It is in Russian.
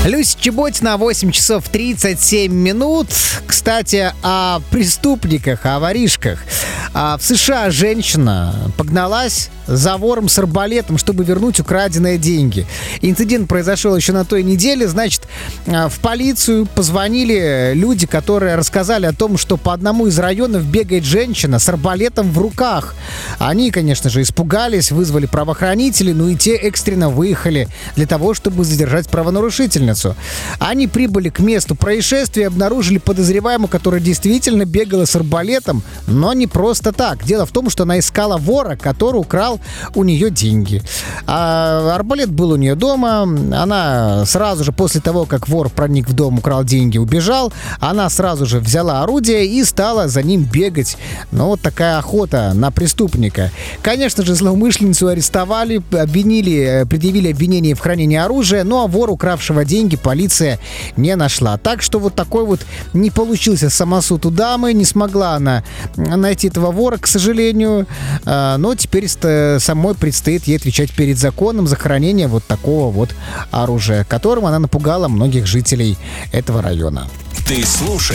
Люся Чеботина, 8 часов 37 минут. Кстати, о преступниках, о воришках. В США женщина погналась за вором с арбалетом, чтобы вернуть украденные деньги. Инцидент произошел еще на той неделе. Значит, в полицию позвонили люди, которые рассказали о том, что по одному из районов бегает женщина с арбалетом в руках. Они, конечно же, испугались, вызвали правоохранителей, и те экстренно выехали для того, чтобы задержать правонарушительницу. Они прибыли к месту происшествия и обнаружили подозреваемую, которая действительно бегала с арбалетом, но не просто так. Дело в том, что она искала вора, который украл у нее деньги. Арбалет был у нее дома. Она сразу же, после того, как вор проник в дом, украл деньги, убежал, она сразу же взяла орудие и стала за ним бегать. Вот такая охота на преступника. Конечно же, злоумышленницу арестовали, предъявили обвинение в хранении оружия, а вора, укравшего деньги, полиция не нашла. Так что вот такой вот не получился самосуд у дамы. Не смогла она найти этого вора, к сожалению. Но теперь самой предстоит ей отвечать перед законом за хранение вот такого вот оружия, которым она напугала многих жителей этого района. Ты слушаешь